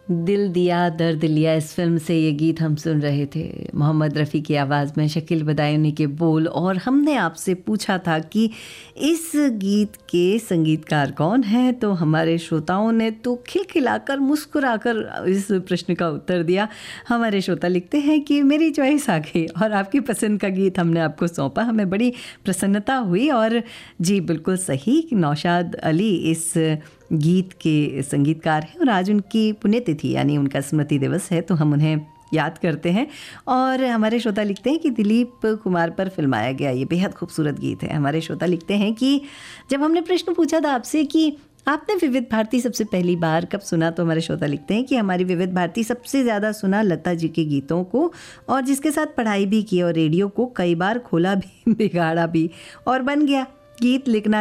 दिल दिया दर्द लिया, इस फिल्म से ये गीत हम सुन रहे थे। मोहम्मद रफ़ी की आवाज़ में शकील बदायूनी के बोल। और हमने आपसे पूछा था कि इस गीत के संगीतकार कौन हैं, तो हमारे श्रोताओं ने तो खिलखिलाकर मुस्कुराकर इस प्रश्न का उत्तर दिया। हमारे श्रोता लिखते हैं कि मेरी चॉइस आ गई और आपकी पसंद का गीत हमने आपको सौंपा, हमें बड़ी प्रसन्नता हुई। और जी बिल्कुल सही, नौशाद अली इस गीत के संगीतकार हैं और आज उनकी पुण्यतिथि यानी उनका स्मृति दिवस है, तो हम उन्हें याद करते हैं। और हमारे श्रोता लिखते हैं कि दिलीप कुमार पर फिल्माया गया ये बेहद खूबसूरत गीत है। हमारे श्रोता लिखते हैं कि जब हमने प्रश्न पूछा था आपसे कि आपने विविध भारती सबसे पहली बार कब सुना, तो हमारे श्रोता लिखते हैं कि हमारी विविध भारती सबसे ज़्यादा सुना लता जी के गीतों को, और जिसके साथ पढ़ाई भी की और रेडियो को कई बार खोला भी, बिगाड़ा भी और बन गया। गीत लिखना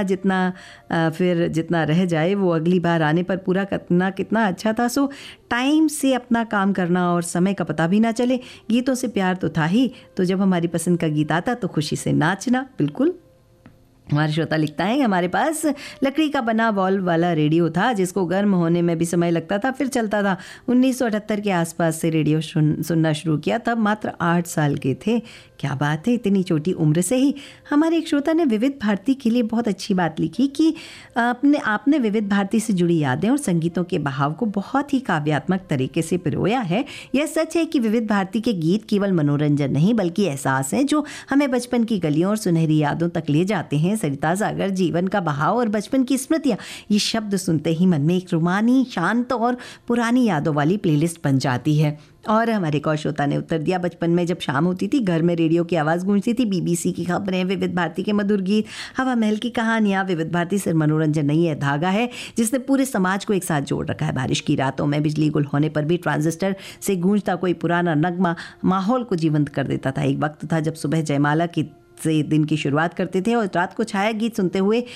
फिर जितना रह जाए वो अगली बार आने पर पूरा करना कितना अच्छा था। सो टाइम से अपना काम करना और समय का पता भी ना चले। गीतों से प्यार तो था ही, तो जब हमारी पसंद का गीत आता तो खुशी से नाचना। बिल्कुल। हमारे श्रोता लिखता है हमारे पास लकड़ी का बना वॉल्व वाला रेडियो था जिसको गर्म होने में भी समय लगता था, फिर चलता था। 1978 के आसपास से रेडियो सुनना शुरू किया, तब मात्र 8 साल के थे। क्या बात है, इतनी छोटी उम्र से ही। हमारे एक श्रोता ने विविध भारती के लिए बहुत अच्छी बात लिखी कि आपने विविध भारती से जुड़ी यादें और संगीतों के बहाव को बहुत ही काव्यात्मक तरीके से पिरोया है। यह सच है कि विविध भारती के गीत केवल मनोरंजन नहीं बल्कि एहसास हैं जो हमें बचपन की गलियों और सुनहरी यादों तक ले जाते हैं। सरिता सागर, जीवन का बहाव और बचपन की स्मृतियाँ, ये शब्द सुनते ही मन में एक रुमानी, शांत और पुरानी यादों वाली प्लेलिस्ट बन जाती है। और हमारे एक और श्रोता ने उत्तर दिया, बचपन में जब शाम होती थी घर में रेडियो की आवाज़ गूंजती थी, बीबीसी की खबरें, विविध भारती के मधुर गीत, हवा महल की कहानियाँ। विविध भारती सिर्फ मनोरंजन नहीं है, धागा है जिसने पूरे समाज को एक साथ जोड़ रखा है। बारिश की रातों में बिजली गुल होने पर भी ट्रांजिस्टर से गूंजता कोई पुराना नगमा माहौल को जीवंत कर देता था। एक वक्त था जब सुबह जयमाला की से दिन की शुरुआत करते थे और रात को छाया गीत सुनते हुए